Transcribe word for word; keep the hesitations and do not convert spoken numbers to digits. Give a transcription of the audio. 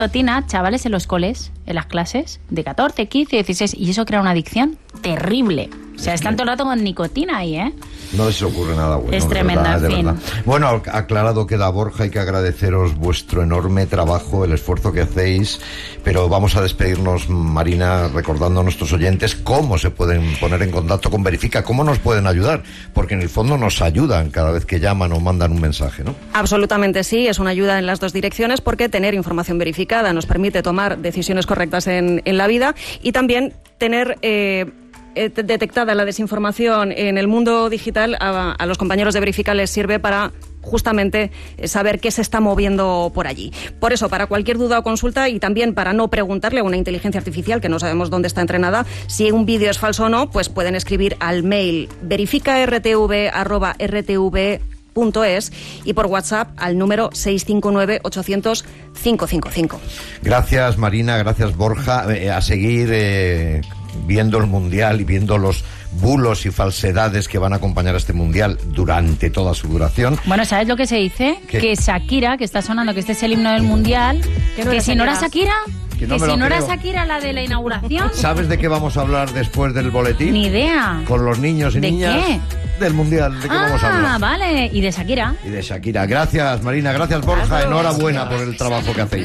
nicotina, chavales en los coles, en las clases, de catorce, quince, dieciséis, y eso crea una adicción terrible. O sea, están todo el rato con nicotina ahí, ¿eh? No les ocurre nada bueno. Es tremenda, verdad, en fin. verdad. Bueno, aclarado queda, Borja, hay que agradeceros vuestro enorme trabajo, el esfuerzo que hacéis, pero vamos a despedirnos, Marina, recordando a nuestros oyentes cómo se pueden poner en contacto con Verifica, cómo nos pueden ayudar, porque en el fondo nos ayudan cada vez que llaman o mandan un mensaje, ¿no? Absolutamente sí, es una ayuda en las dos direcciones, porque tener información verificada nos permite tomar decisiones correctas en, en la vida, y también tener... Eh, detectada la desinformación en el mundo digital, a, a los compañeros de Verifica les sirve para justamente saber qué se está moviendo por allí. Por eso, para cualquier duda o consulta, y también para no preguntarle a una inteligencia artificial que no sabemos dónde está entrenada si un vídeo es falso o no, pues pueden escribir al mail verificartv arroba rtv punto es y por WhatsApp al número seis cinco nueve, ochocientos, cinco cinco cinco. Gracias, Marina, gracias, Borja. Eh, a seguir eh, viendo el Mundial y viendo los bulos y falsedades que van a acompañar a este Mundial durante toda su duración. Bueno, ¿sabes lo que se dice? ¿Qué? Que Shakira, que está sonando, que este es el himno del Mundial, Que no que era si no era Shakira. Shakira, Que que, no me si lo no era creo. Shakira la de la inauguración. ¿Sabes de qué vamos a hablar después del boletín? Ni idea. Con los niños y ¿De niñas qué? del Mundial. ¿De qué Ah, vamos a hablar? vale. Y de Shakira. Y de Shakira. Gracias, Marina. Gracias, Borja. Gracias. Enhorabuena por el trabajo que hacéis.